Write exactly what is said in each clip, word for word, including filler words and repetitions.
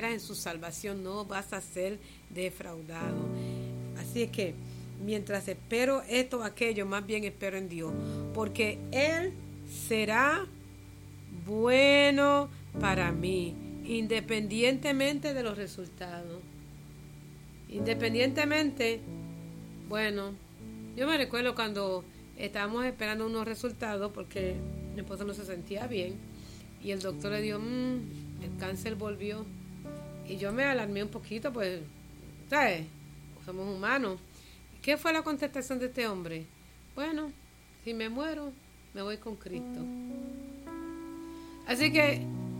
esperas en su salvación, no vas a ser defraudado. Así es que, mientras espero esto o aquello, más bien espero en Dios, porque Él será bueno para mí, independientemente de los resultados. Independientemente, bueno, yo me recuerdo cuando estábamos esperando unos resultados porque mi esposo no se sentía bien y el doctor le dijo, mmm, el cáncer volvió. Y yo me alarmé un poquito, pues, ¿sabes? Somos humanos. ¿Qué fue la contestación de este hombre? Bueno, si me muero, me voy con Cristo. Así que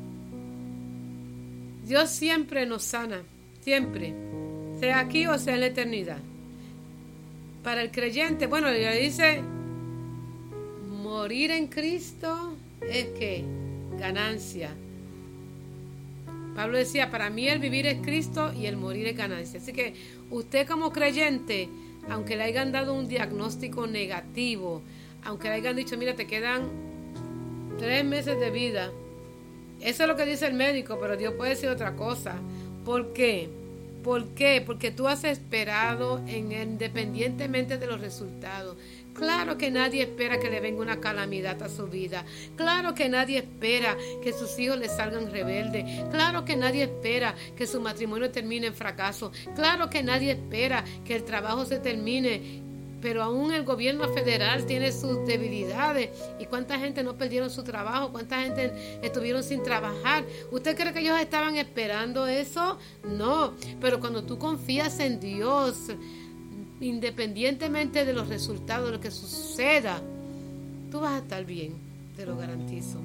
Dios siempre nos sana, siempre, sea aquí o sea en la eternidad. Para el creyente, bueno, le dice, morir en Cristo es que ganancia. Pablo decía, para mí el vivir es Cristo y el morir es ganancia. Así que usted como creyente, aunque le hayan dado un diagnóstico negativo, aunque le hayan dicho, mira, te quedan tres meses de vida, eso es lo que dice el médico, pero Dios puede decir otra cosa. ¿Por qué? ¿Por qué? Porque tú has esperado en él, independientemente de los resultados. Claro que nadie espera que le venga una calamidad a su vida. Claro que nadie espera que sus hijos le salgan rebeldes. Claro que nadie espera que su matrimonio termine en fracaso. Claro que nadie espera que el trabajo se termine. Pero aún el gobierno federal tiene sus debilidades. ¿Y cuánta gente no perdieron su trabajo? ¿Cuánta gente estuvieron sin trabajar? ¿Usted cree que ellos estaban esperando eso? No. Pero cuando tú confías en Dios, independientemente de los resultados, de lo que suceda, tú vas a estar bien, te lo garantizo.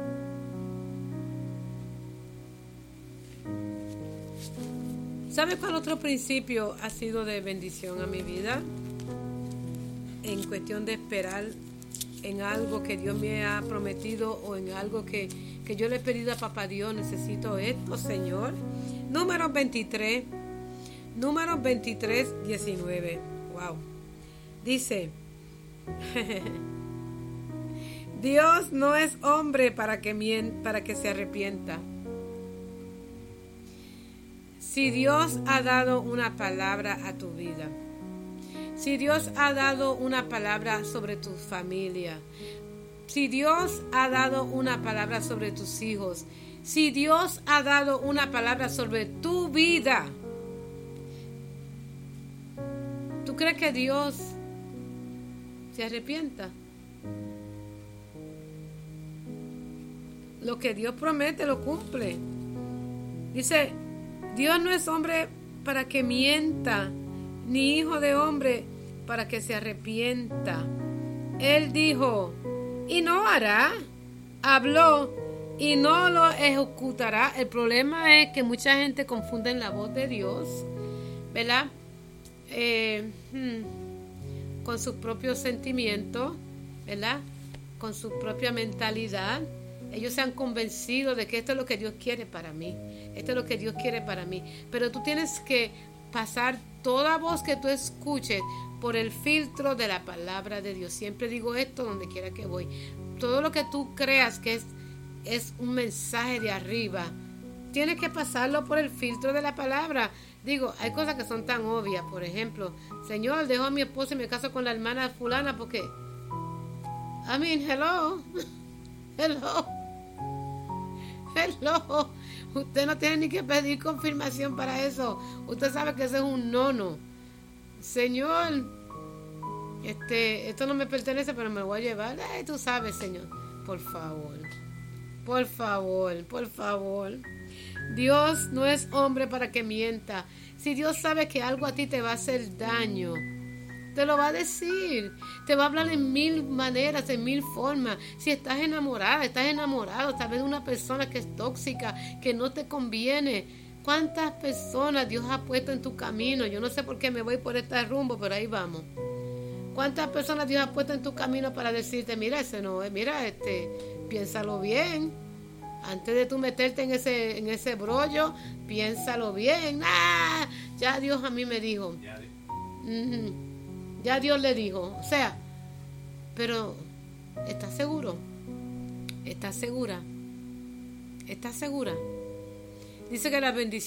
¿Sabes cuál otro principio ha sido de bendición a mi vida? En cuestión de esperar en algo que Dios me ha prometido o en algo que, que yo le he pedido a Papá Dios, necesito esto, Señor. Número veintitrés, número veintitrés, diecinueve. Wow. Dice, Dios no es hombre para que mien, para que se arrepienta. Si Dios ha dado una palabra a tu vida, si Dios ha dado una palabra sobre tu familia, si Dios ha dado una palabra sobre tus hijos, si Dios ha dado una palabra sobre tu vida, ¿tú crees que Dios se arrepienta? Lo que Dios promete lo cumple. Dice, Dios no es hombre para que mienta, ni hijo de hombre para que se arrepienta. Él dijo, y no hará. Habló, y no lo ejecutará. El problema es que mucha gente confunde la voz de Dios, ¿verdad? Eh, hmm, con sus propios sentimientos, ¿verdad? Con su propia mentalidad. Ellos se han convencido de que esto es lo que Dios quiere para mí. Esto es lo que Dios quiere para mí. Pero tú tienes que pasar toda voz que tú escuches por el filtro de la palabra de Dios. Siempre digo esto donde quiera que voy. Todo lo que tú creas que es, es un mensaje de arriba, tienes que pasarlo por el filtro de la palabra. Digo, hay cosas que son tan obvias. Por ejemplo, Señor, dejo a mi esposo y me caso con la hermana fulana porque, I mean, hello, hello, hello. Usted no tiene ni que pedir confirmación para eso. Usted sabe que ese es un nono. Señor, este, esto no me pertenece, pero me lo voy a llevar. Ay, tú sabes, Señor. Por favor, por favor, por favor. Dios no es hombre para que mienta. Si Dios sabe que algo a ti te va a hacer daño, te lo va a decir. Te va a hablar en mil maneras, en mil formas. Si estás enamorada, estás enamorado, tal vez de una persona que es tóxica, que no te conviene. ¿Cuántas personas Dios ha puesto en tu camino? Yo no sé por qué me voy por este rumbo, pero ahí vamos. ¿Cuántas personas Dios ha puesto en tu camino para decirte, mira, ese no es, mira, este, piénsalo bien? Antes de tú meterte en ese, en ese brollo, piénsalo bien. ¡Ah! Ya Dios a mí me dijo. Uh-huh. Ya Dios le dijo. O sea, pero ¿estás seguro? ¿Estás segura? ¿Estás segura? Dice que las bendiciones